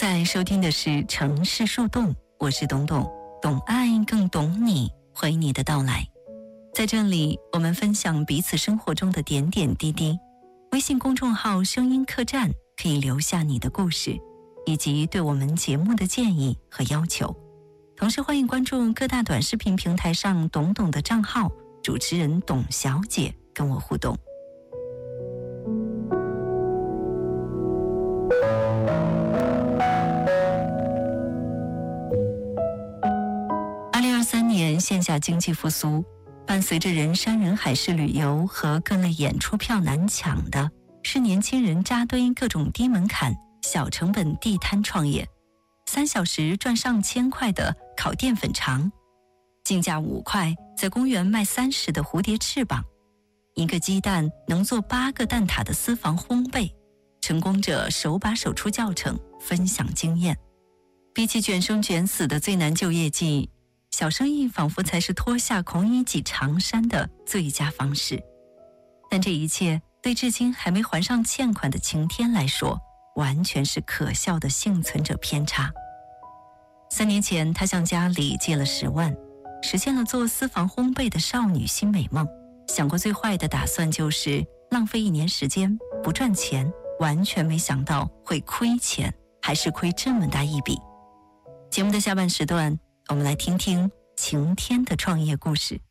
在收听的是城市树洞，我是董董，懂爱更懂你，欢迎你的到来。在这里，我们分享彼此生活中的点点滴滴。微信公众号声音客栈可以留下你的故事，以及对我们节目的建议和要求。同时欢迎关注各大短视频平台上董董的账号，主持人董小姐跟我互动。2023年线下经济复苏，伴随着人山人海式旅游和各类演出票难抢的，是年轻人扎堆各种低门槛、小成本地摊创业，3小时赚上千块的烤淀粉肠，进价5块在公园卖30的蝴蝶翅膀，一个鸡蛋能做8个蛋挞的私房烘焙，成功者手把手出教程，分享经验。比起卷生卷死的最难就业季，小生意仿佛才是脱下孔乙己长衫的最佳方式。但这一切对至今还没还上欠款的晴天来说，完全是可笑的幸存者偏差。3年前，他向家里借了10万，实现了做私房烘焙的少女心美梦。想过最坏的打算就是浪费1年时间，不赚钱，完全没想到会亏钱，还是亏这么大一笔。节目的下半时段，我们来听听晴天的创业故事。